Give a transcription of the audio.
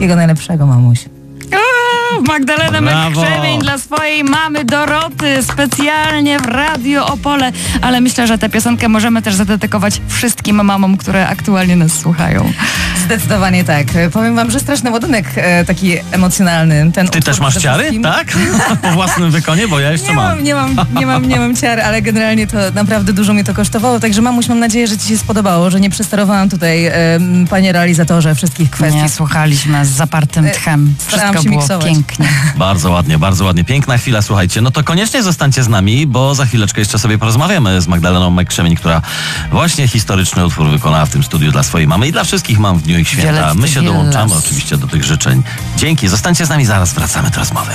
Wszystkiego najlepszego, mamuś. Magdalena Mek-Krzemień dla swojej mamy Doroty, specjalnie w Radiu Opole. Ale myślę, że tę piosenkę możemy też zadedykować wszystkim mamom, które aktualnie nas słuchają. Zdecydowanie tak. Powiem wam, że straszny ładunek taki emocjonalny. Ty też masz ciary, tak? Po własnym wykonie, bo ja jeszcze mam. Nie mam ciar, ale generalnie to naprawdę dużo mi to kosztowało. Także mamuś, mam nadzieję, że ci się spodobało, że nie przesterowałam tutaj, panie realizatorze, wszystkich kwestii. Nie, słuchaliśmy z zapartym tchem. Wszystko się było miksować. pięknie. Bardzo ładnie, bardzo ładnie. Piękna chwila, słuchajcie. No to koniecznie zostańcie z nami, bo za chwileczkę jeszcze sobie porozmawiamy z Magdaleną Mek-Krzemień, która właśnie historyczny utwór wykonała w tym studiu dla swojej mamy i dla wszystkich mam w dniu ich święta. My się dołączamy oczywiście do tych życzeń. Dzięki, zostańcie z nami, zaraz wracamy do rozmowy.